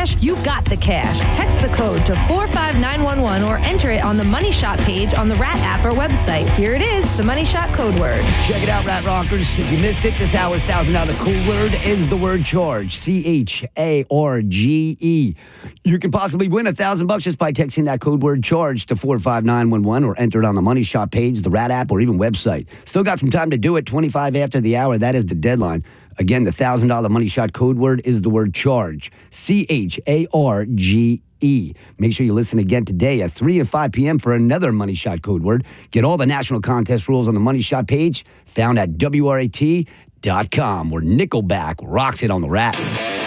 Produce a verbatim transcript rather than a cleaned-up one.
cash, you got the cash. Text the code to four five nine one one or enter it on the Money Shot page on the Rat app or website. Here it is, the Money Shot code word. Check it out, Rat Rockers. If you missed it, this hour's one thousand dollars code word is the word charge. C H A R G E. You can possibly win a thousand bucks just by texting that code word charge to four five nine one one or enter it on the Money Shot page, the Rat app, or even website. Still got some time to do it. twenty-five after the hour. That is the deadline. Again, the one thousand dollars Money Shot code word is the word charge. C H A R G E. Make sure you listen again today at three and five p.m. for another Money Shot code word. Get all the national contest rules on the Money Shot page found at W R A T dot com, where Nickelback rocks it on the Rat.